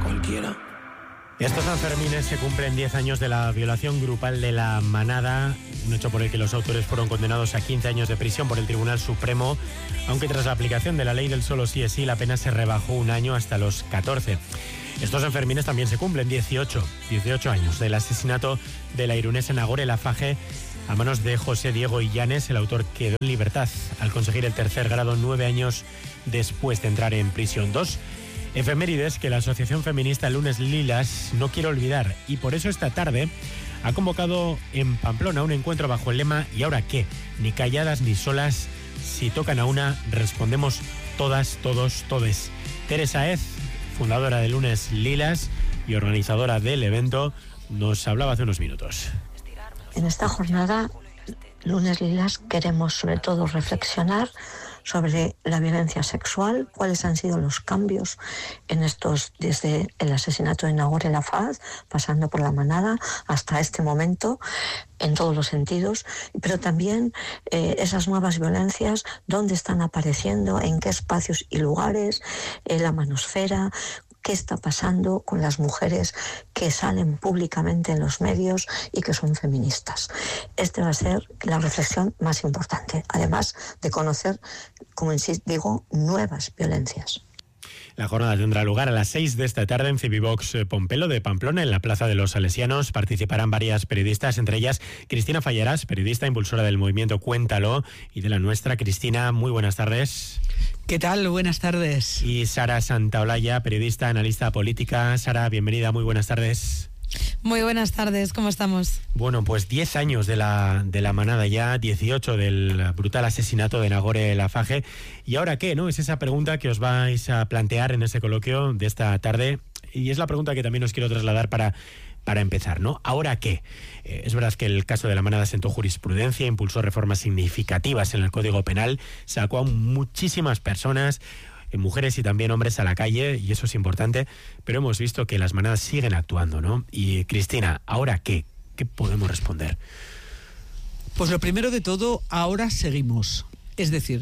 cualquiera. Estos Sanfermines se cumplen 10 años de la violación grupal de La Manada, un hecho por el que los autores fueron condenados a 15 años de prisión por el Tribunal Supremo, aunque tras la aplicación de la ley del solo sí es sí, la pena se rebajó un año hasta los 14. Estos Sanfermines también se cumplen 18 años del asesinato de la irunesa Nagore Laffage a manos de José Diego Illanes. El autor quedó en libertad al conseguir el tercer grado 9 años después de entrar en prisión. 2 efemérides que la Asociación Feminista Lunes Lilas no quiere olvidar, y por eso esta tarde ha convocado en Pamplona un encuentro bajo el lema ¿y ahora qué? Ni calladas ni solas, si tocan a una, respondemos todas, todos, todes. Teresa Ez, fundadora de Lunes Lilas y organizadora del evento, nos hablaba hace unos minutos. En esta jornada, Lunes Lilas, queremos sobre todo reflexionar sobre la violencia sexual, cuáles han sido los cambios en estos, desde el asesinato de Nagore Laffage, pasando por La Manada, hasta este momento, en todos los sentidos, pero también esas nuevas violencias, dónde están apareciendo, en qué espacios y lugares, en la manosfera, qué está pasando con las mujeres que salen públicamente en los medios y que son feministas. Esta va a ser la reflexión más importante, además de conocer, como digo, nuevas violencias. La jornada tendrá lugar a las 6 de esta tarde en Civivox Pompelo de Pamplona, en la Plaza de los Salesianos. Participarán varias periodistas, entre ellas Cristina Fallarás, periodista impulsora del movimiento Cuéntalo y de La Nuestra. Cristina, muy buenas tardes. ¿Qué tal? Buenas tardes. Y Sara Santaolalla, periodista, analista política. Sara, bienvenida, muy buenas tardes. Muy buenas tardes, ¿cómo estamos? Bueno, pues 10 años de la Manada ya, 18 del brutal asesinato de Nagore Laffage. ¿Y ahora qué, no? Es esa pregunta que os vais a plantear en ese coloquio de esta tarde, y es la pregunta que también os quiero trasladar para empezar, ¿no? ¿Ahora qué? Es verdad que el caso de La Manada sentó jurisprudencia, impulsó reformas significativas en el Código Penal, sacó a muchísimas personas, mujeres y también hombres, a la calle, y eso es importante, pero hemos visto que las manadas siguen actuando, ¿no? Y Cristina, ¿ahora qué? ¿Qué podemos responder? Pues lo primero de todo, ahora seguimos. Es decir,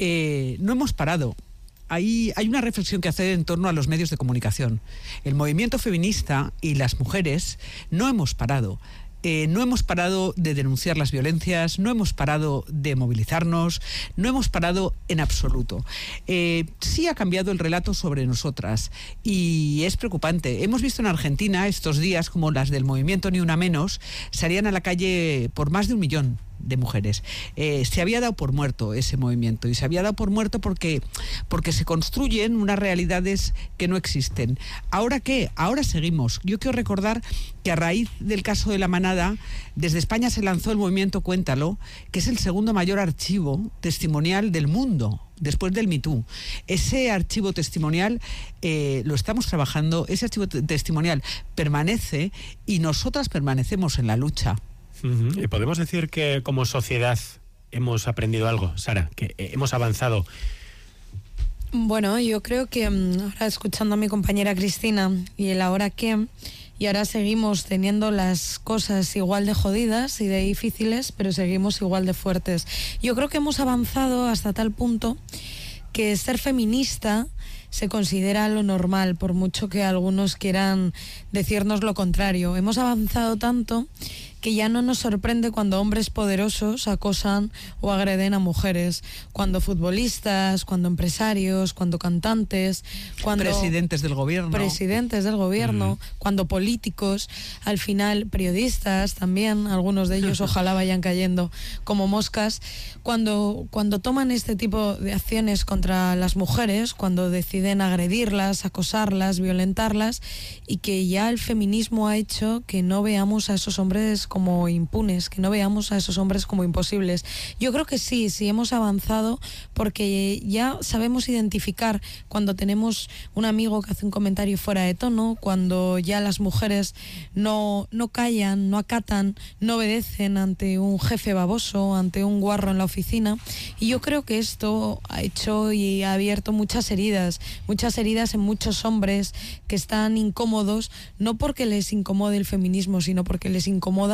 no hemos parado. Hay una reflexión que hacer en torno a los medios de comunicación. El movimiento feminista y las mujeres no hemos parado. No hemos parado de denunciar las violencias, no hemos parado de movilizarnos, no hemos parado en absoluto. Sí ha cambiado el relato sobre nosotras y es preocupante. Hemos visto en Argentina estos días como las del movimiento Ni Una Menos salían a la calle por más de 1 millón de mujeres. Se había dado por muerto ese movimiento, y se había dado por muerto porque se construyen unas realidades que no existen. ¿Ahora qué? Ahora seguimos. Yo quiero recordar que a raíz del caso de La Manada, desde España se lanzó el movimiento Cuéntalo, que es el segundo mayor archivo testimonial del mundo, después del Me Too. Ese archivo testimonial lo estamos trabajando, ese archivo testimonial permanece y nosotras permanecemos en la lucha. ¿Y podemos decir que como sociedad hemos aprendido algo, Sara? ¿Que hemos avanzado? Bueno, yo creo que ahora, escuchando a mi compañera Cristina y el ahora qué, y ahora seguimos teniendo las cosas igual de jodidas y de difíciles, pero seguimos igual de fuertes. Yo creo que hemos avanzado hasta tal punto que ser feminista se considera lo normal, por mucho que algunos quieran decirnos lo contrario. Hemos avanzado tanto que ya no nos sorprende cuando hombres poderosos acosan o agreden a mujeres, cuando futbolistas, cuando empresarios, cuando cantantes, cuando presidentes del gobierno, cuando políticos, al final periodistas también, algunos de ellos ojalá vayan cayendo como moscas, cuando toman este tipo de acciones contra las mujeres, cuando deciden agredirlas, acosarlas, violentarlas, y que ya el feminismo ha hecho que no veamos a esos hombres como impunes, que no veamos a esos hombres como imposibles. Yo creo que sí hemos avanzado, porque ya sabemos identificar cuando tenemos un amigo que hace un comentario fuera de tono, cuando ya las mujeres no callan, no acatan, no obedecen ante un jefe baboso, ante un guarro en la oficina. Y yo creo que esto ha hecho y ha abierto muchas heridas en muchos hombres que están incómodos, no porque les incomode el feminismo, sino porque les incomoda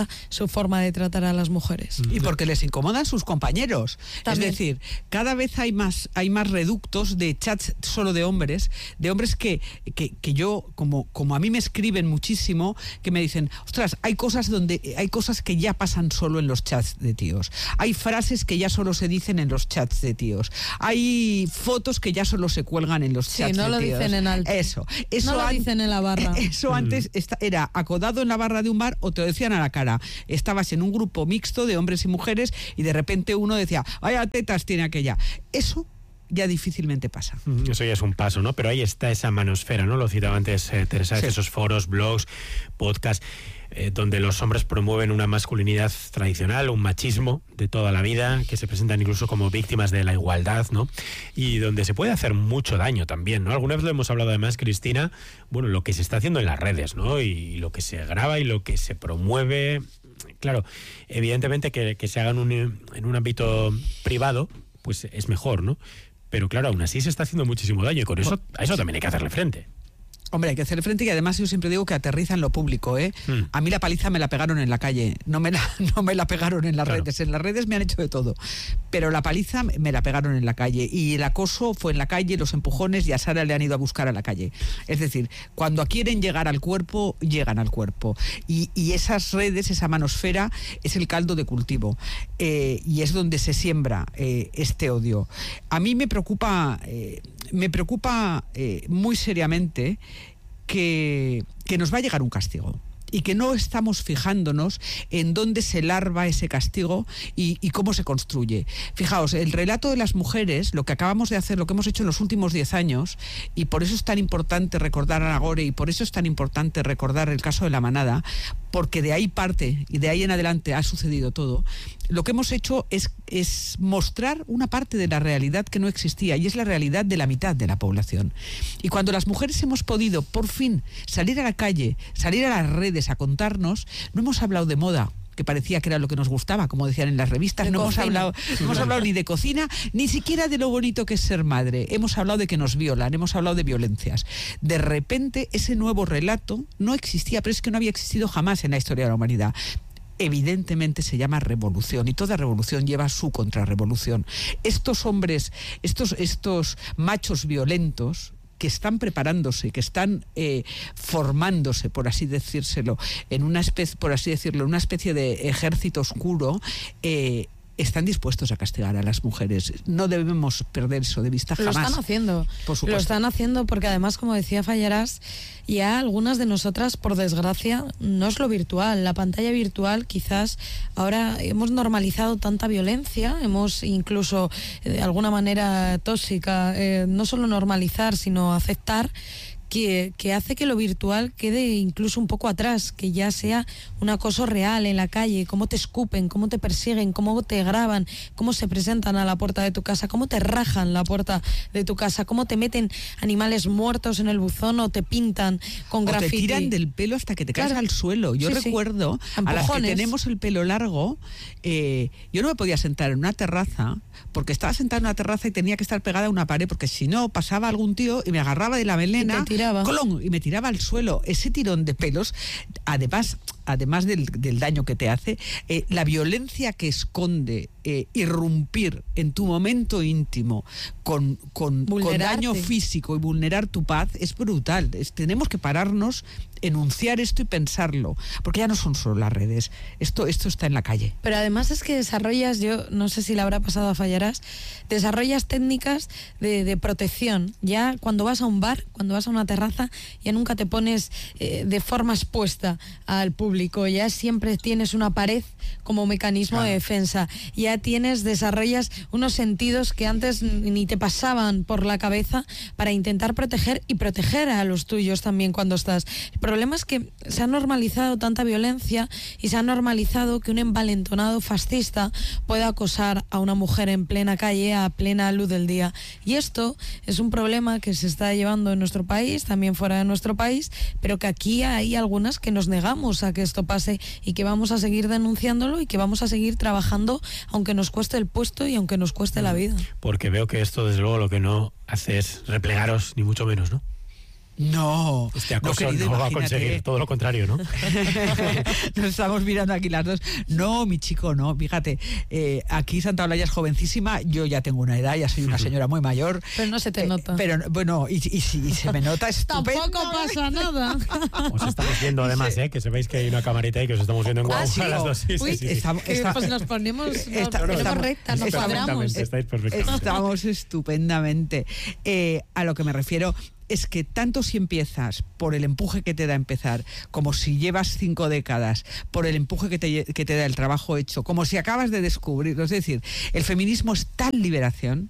incomoda su forma de tratar a las mujeres. Y porque les incomodan sus compañeros. También. Es decir, cada vez hay más reductos de chats solo de hombres que yo, como a mí me escriben muchísimo, que me dicen, ostras, hay cosas que ya pasan solo en los chats de tíos. Hay frases que ya solo se dicen en los chats de tíos. Hay fotos que ya solo se cuelgan en los chats de tíos. Sí, no lo dicen en alto. Eso no lo dicen en la barra. Eso antes era acodado en la barra de un bar o te lo decían a la cara. Estabas en un grupo mixto de hombres y mujeres y de repente uno decía, vaya tetas tiene aquella. Eso ya difícilmente pasa. Eso ya es un paso, ¿no? Pero ahí está esa manosfera, ¿no? Lo citaba antes Teresa, sí. Esos foros, blogs, podcasts, donde los hombres promueven una masculinidad tradicional, un machismo de toda la vida, que se presentan incluso como víctimas de la igualdad, ¿no? Y donde se puede hacer mucho daño también, ¿no? Alguna vez lo hemos hablado además, Cristina, bueno, lo que se está haciendo en las redes, ¿no? Y lo que se graba y lo que se promueve. Claro, evidentemente que se hagan en un ámbito privado, pues es mejor, ¿no? Pero claro, aún así se está haciendo muchísimo daño y con eso, a eso también hay que hacerle frente. Hombre, hay que hacerle frente y además yo siempre digo que aterriza en lo público, ¿eh? A mí la paliza me la pegaron en la calle, no me la pegaron en las redes. En las redes me han hecho de todo, pero la paliza me la pegaron en la calle y el acoso fue en la calle, los empujones, y a Sara le han ido a buscar a la calle. Es decir, cuando quieren llegar al cuerpo, llegan al cuerpo. Y esas redes, esa manosfera, es el caldo de cultivo y es donde se siembra este odio. A mí me preocupa muy seriamente que nos va a llegar un castigo y que no estamos fijándonos en dónde se larva ese castigo y cómo se construye. Fijaos, el relato de las mujeres, lo que acabamos de hacer, lo que hemos hecho en los últimos 10 años, y por eso es tan importante recordar a Nagore y por eso es tan importante recordar el caso de La Manada, porque de ahí parte y de ahí en adelante ha sucedido todo. Lo que hemos hecho es mostrar una parte de la realidad que no existía, y es la realidad de la mitad de la población. Y cuando las mujeres hemos podido, por fin, salir a la calle, salir a las redes a contarnos, no hemos hablado de moda, que parecía que era lo que nos gustaba, como decían en las revistas. No hemos hablado ni de cocina, ni siquiera de lo bonito que es ser madre. Hemos hablado de que nos violan, hemos hablado de violencias. De repente, ese nuevo relato no existía, pero es que no había existido jamás en la historia de la humanidad. Evidentemente se llama revolución, y toda revolución lleva su contrarrevolución. Estos hombres, estos machos violentos, que están preparándose, que están formándose, por así decírselo, en una especie de ejército oscuro, están dispuestos a castigar a las mujeres. No debemos perder eso de vista jamás. Lo están haciendo. Por supuesto. Lo están haciendo porque además, como decía Fallarás, ya algunas de nosotras, por desgracia, no es lo virtual. La pantalla virtual, quizás ahora hemos normalizado tanta violencia, hemos incluso de alguna manera tóxica, no solo normalizar, sino aceptar, que hace que lo virtual quede incluso un poco atrás, que ya sea un acoso real en la calle, cómo te escupen, cómo te persiguen, cómo te graban, cómo se presentan a la puerta de tu casa, cómo te rajan la puerta de tu casa, cómo te meten animales muertos en el buzón o te pintan con graffiti. O te tiran del pelo hasta que te caes al suelo. Yo recuerdo, a las que tenemos el pelo largo, yo no me podía sentar en una terraza, porque estaba sentada en una terraza y tenía que estar pegada a una pared, porque si no pasaba algún tío y me agarraba de la melena y me tiraba al suelo. Ese tirón de pelos, además del daño que te hace, la violencia que esconde irrumpir en tu momento íntimo con daño físico y vulnerar tu paz es brutal. Tenemos que pararnos, enunciar esto y pensarlo, porque ya no son solo las redes, esto está en la calle. Pero además es que desarrollas, yo no sé si le habrá pasado a Fallarás, desarrollas técnicas de protección. Ya cuando vas a un bar, cuando vas a una terraza, ya nunca te pones de forma expuesta al público, ya siempre tienes una pared como mecanismo de defensa, ya desarrollas unos sentidos que antes ni te pasaban por la cabeza para intentar proteger a los tuyos también cuando estás. El problema es que se ha normalizado tanta violencia y se ha normalizado que un envalentonado fascista pueda acosar a una mujer en plena calle a plena luz del día, y esto es un problema que se está llevando en nuestro país, también fuera de nuestro país, pero que aquí hay algunas que nos negamos a que esto pase y que vamos a seguir denunciándolo y que vamos a seguir trabajando aunque nos cueste el puesto y aunque nos cueste la vida. Porque veo que esto desde luego lo que no hace es replegaros ni mucho menos, ¿no? No, este acoso querido, no va a conseguir, todo lo contrario, ¿no? Nos estamos mirando aquí las dos. No, mi chico, no, fíjate, aquí Santa Olalla es jovencísima, yo ya tengo una edad, ya soy una señora muy mayor. Pero no se te nota. Pero bueno, y se me nota estupendo. Tampoco pasa nada. Os estamos viendo además, que sepáis que hay una camarita y que os estamos viendo en Guau a las dos. Uy, sí. Pues nos ponemos rectas, nos cuadramos. Estáis perfectamente. Estamos estupendamente. A lo que me refiero es que tanto si empiezas por el empuje que te da empezar, como si llevas 5 décadas, por el empuje que te da el trabajo hecho, como si acabas de descubrirlo, es decir, el feminismo es tal liberación,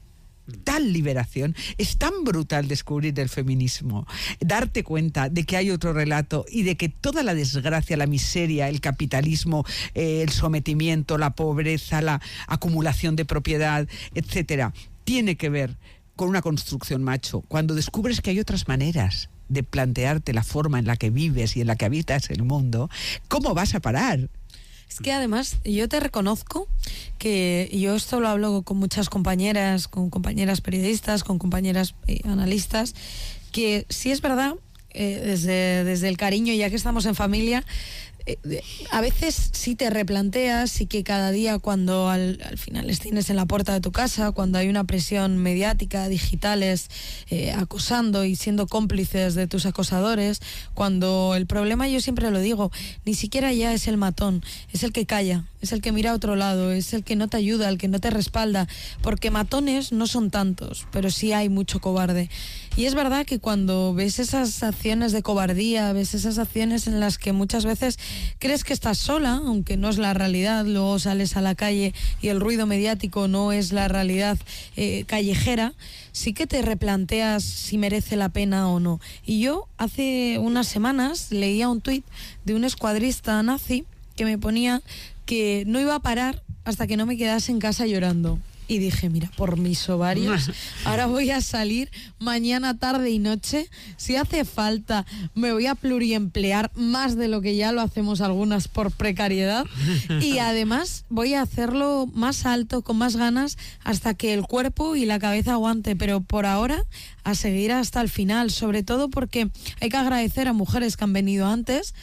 es tan brutal descubrir el feminismo, darte cuenta de que hay otro relato y de que toda la desgracia, la miseria, el capitalismo, el sometimiento, la pobreza, la acumulación de propiedad, etcétera, tiene que ver con una construcción macho. Cuando descubres que hay otras maneras de plantearte la forma en la que vives y en la que habitas el mundo, ¿cómo vas a parar? Es que además yo te reconozco que yo esto lo hablo con muchas compañeras, con compañeras periodistas, con compañeras analistas, que sí es verdad, desde el cariño, ya que estamos en familia, a veces sí te replanteas, sí que cada día cuando al final les tienes en la puerta de tu casa, cuando hay una presión mediática, digitales, acosando y siendo cómplices de tus acosadores, cuando el problema, yo siempre lo digo, ni siquiera ya es el matón, es el que calla, es el que mira a otro lado, es el que no te ayuda, el que no te respalda, porque matones no son tantos, pero sí hay mucho cobarde. Y es verdad que cuando ves esas acciones de cobardía, ves esas acciones en las que muchas veces crees que estás sola, aunque no es la realidad, luego sales a la calle y el ruido mediático no es la realidad callejera, sí que te replanteas si merece la pena o no. Y yo hace unas semanas leía un tuit de un escuadrista nazi que me ponía que no iba a parar hasta que no me quedase en casa llorando. Y dije, mira, por mis ovarios, ahora voy a salir mañana, tarde y noche. Si hace falta, me voy a pluriemplear más de lo que ya lo hacemos algunas por precariedad. Y además voy a hacerlo más alto, con más ganas, hasta que el cuerpo y la cabeza aguante. Pero por ahora, a seguir hasta el final. Sobre todo porque hay que agradecer a mujeres que han venido antes.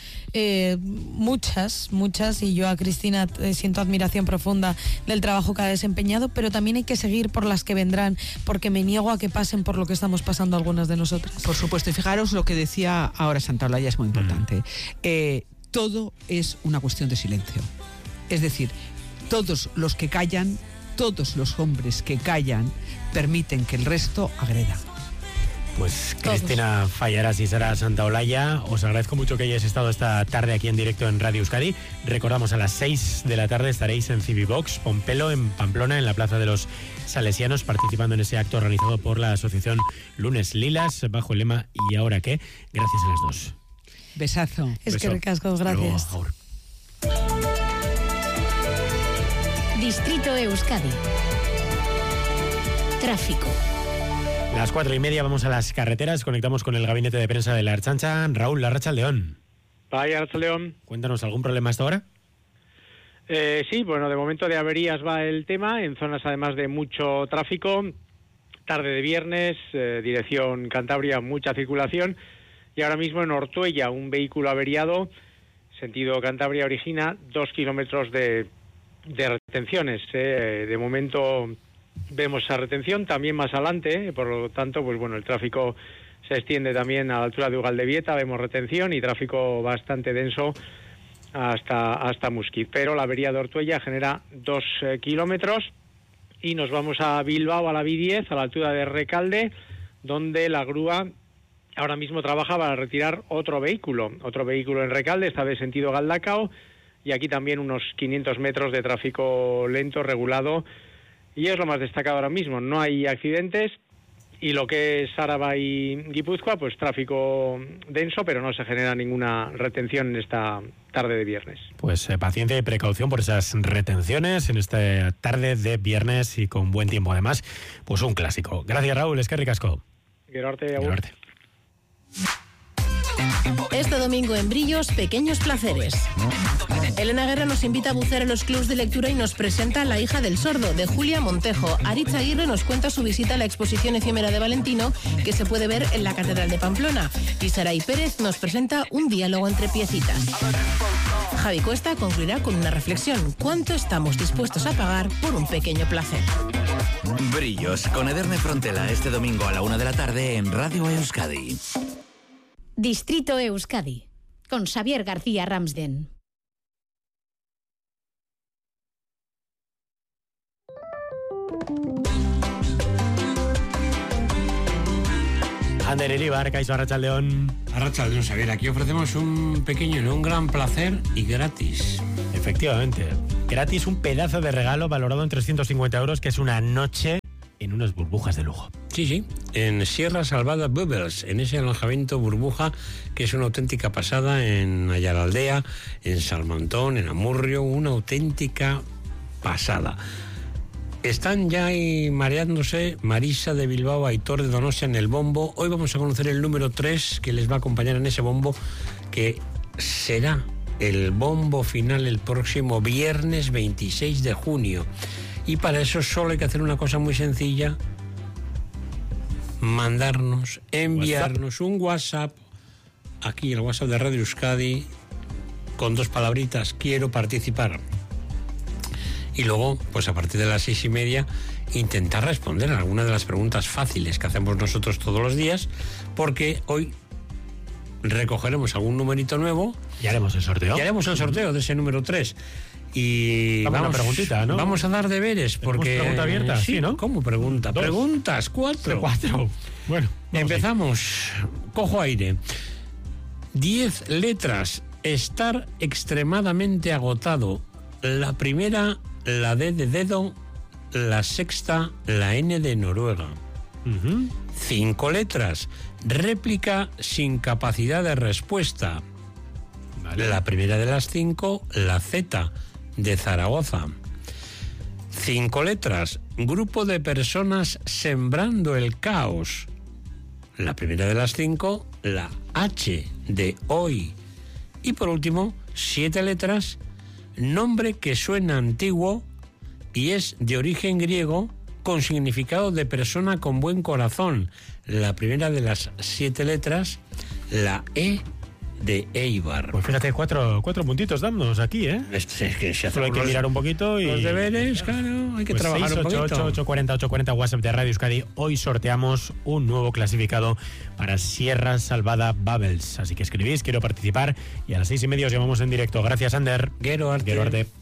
Muchas. Y yo a Cristina siento admiración profunda del trabajo que ha desempeñado, pero también hay que seguir por las que vendrán, porque me niego a que pasen por lo que estamos pasando algunas de nosotras. Por supuesto, y fijaros lo que decía ahora Santa Olalla, es muy importante. Todo es una cuestión de silencio. Es decir, todos los que callan, todos los hombres que callan, permiten que el resto agreda. Pues Cristina Fallaras y Sara Santaolalla, os agradezco mucho que hayáis estado esta tarde aquí en directo en Radio Euskadi. Recordamos, a las 6 de la tarde estaréis en Civivox, Pompelo, en Pamplona, en la Plaza de los Salesianos, participando en ese acto organizado por la asociación Lunes Lilas, bajo el lema ¿Y ahora qué? Gracias a las dos. Besazo. Es que ricasco, gracias. Distrito Euskadi. Tráfico. Las 4:30, vamos a las carreteras, conectamos con el gabinete de prensa de la Ertzaintza. Raúl Larrachaldeón. Vaya, Arrachaldeón. Cuéntanos, ¿algún problema hasta ahora? Sí, bueno, de momento de averías va el tema, en zonas además de mucho tráfico. Tarde de viernes, dirección Cantabria, mucha circulación. Y ahora mismo en Ortuella, un vehículo averiado, sentido Cantabria, origina 2 kilómetros de retenciones. De momento vemos esa retención, también más adelante, por lo tanto, pues bueno, el tráfico se extiende también a la altura de Ugaldebieta, vemos retención y tráfico bastante denso hasta Musquiz. Pero la avería de Ortuella genera 2 kilómetros y nos vamos a Bilbao, a la B10, a la altura de Recalde, donde la grúa ahora mismo trabaja para retirar otro vehículo en Recalde, esta vez sentido Galdacao, y aquí también unos 500 metros de tráfico lento, regulado. Y es lo más destacado ahora mismo, no hay accidentes, y lo que es Áraba y Guipúzcoa, pues tráfico denso, pero no se genera ninguna retención en esta tarde de viernes. Pues paciencia y precaución por esas retenciones en esta tarde de viernes y con buen tiempo además, pues un clásico. Gracias, Raúl, eskerrik asko. Gero arte, agur. Este domingo en Brillos, Pequeños Placeres. Elena Guerra nos invita a bucear en los clubs de lectura y nos presenta La hija del sordo, de Julia Montejo. Aritz Aguirre nos cuenta su visita a la exposición efímera de Valentino, que se puede ver en la Catedral de Pamplona. Y Saray Pérez nos presenta Un diálogo entre piecitas. Javi Cuesta concluirá con una reflexión. ¿Cuánto estamos dispuestos a pagar por un pequeño placer? Brillos, con Ederne Frontela, este domingo a la 1 de la tarde en Radio Euskadi. Distrito Euskadi, con Xavier García Ramsden. Ander Iribar, Kaixo Arratsaldeon. Arratsaldeon, Xavier, aquí ofrecemos un pequeño, no un gran placer y gratis. Efectivamente, gratis, un pedazo de regalo valorado en 350 euros, que es una noche en unas burbujas de lujo. Sí, en Sierra Salvada Bubbles, en ese alojamiento burbuja que es una auténtica pasada en Ayaraldea, en Salmantón, en Amurrio, una auténtica pasada. Están ya ahí mareándose Marisa de Bilbao, Aitor de Donostia en el bombo. Hoy vamos a conocer el número 3 que les va a acompañar en ese bombo, que será el bombo final el próximo viernes 26 de junio. Y para eso solo hay que hacer una cosa muy sencilla: enviarnos un WhatsApp, aquí el WhatsApp de Radio Euskadi, con 2 palabritas: quiero participar. Y luego, pues a partir de las 6:30, intentar responder a alguna de las preguntas fáciles que hacemos nosotros todos los días, porque hoy recogeremos algún numerito nuevo. Y haremos el sorteo. Y haremos el sorteo de ese número 3. Y vamos, una preguntita, ¿no? Vamos a dar deberes, porque... ¿Pregunta abierta? Sí, ¿no? ¿Cómo pregunta? 2. Preguntas, 4. 4. Bueno, empezamos. Cojo aire. 10 letras. Estar extremadamente agotado. La primera, la D de dedo. La sexta, la N de Noruega. 5 letras. Réplica sin capacidad de respuesta. Vale. La primera de las 5, la Z de Zaragoza. 5 letras. Grupo de personas sembrando el caos. La primera de las 5, la H de hoy. Y por último, 7 letras. Nombre que suena antiguo y es de origen griego, con significado de persona con buen corazón. La primera de las 7 letras, la E de Eibar. Pues fíjate, 4 puntitos dándonos aquí, ¿eh? Es que se solo hay que mirar un poquito y... Los deberes, claro, hay que pues trabajar un poquito. 840 WhatsApp de Radio Euskadi. Hoy sorteamos un nuevo clasificado para Sierra Salvada Bubbles. Así que escribís, quiero participar, y a las 6:30 os llamamos en directo. Gracias, Ander. Gero arte.